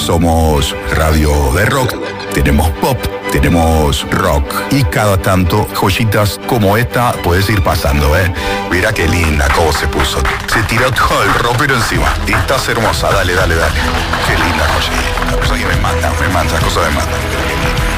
somos radio de rock, tenemos pop, tenemos rock y cada tanto joyitas como esta puedes ir pasando, ¿eh? Mira qué linda cómo se puso. Se tiró todo el ropero encima. Y estás hermosa, dale. Qué linda joyita. La cosa que me mata, esas cosas me matan.